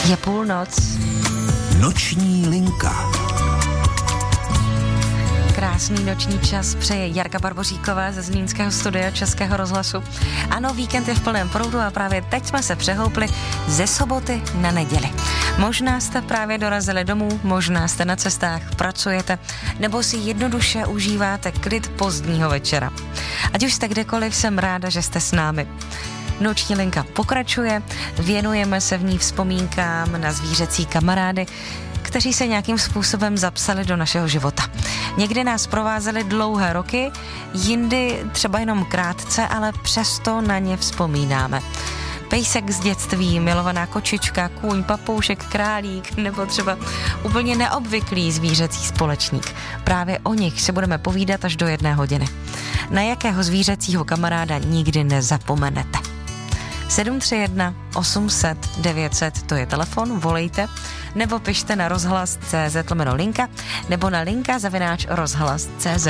Je půlnoc. Noční linka. Krásný noční čas přeje Jarka Barboříková ze Zlínského studia Českého rozhlasu. Ano, víkend je v plném proudu a právě teď jsme se přehoupli ze soboty na neděli. Možná jste právě dorazili domů, možná jste na cestách, pracujete, nebo si jednoduše užíváte klid pozdního večera. Ať už jste kdekoliv, jsem ráda, že jste s námi. Noční linka pokračuje, věnujeme se v ní vzpomínkám na zvířecí kamarády, kteří se nějakým způsobem zapsali do našeho života. Někdy nás provázeli dlouhé roky, jindy třeba jenom krátce, ale přesto na ně vzpomínáme. Pejsek z dětství, milovaná kočička, kůň, papoušek, králík nebo třeba úplně neobvyklý zvířecí společník. Právě o nich se budeme povídat až do 1 hodiny. Na jakého zvířecího kamaráda nikdy nezapomenete? 731 800 900, to je telefon, volejte, nebo pište na rozhlas.cz/linka, nebo na linka@rozhlas.cz.